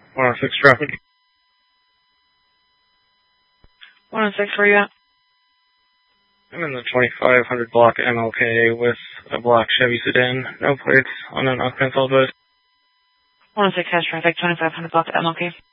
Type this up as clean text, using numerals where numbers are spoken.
106 traffic. 106, where you at? I'm in the 2500 block MLK with a black Chevy sedan. No plates on an uncontrolled road. 106 has traffic, 2500 block MLK.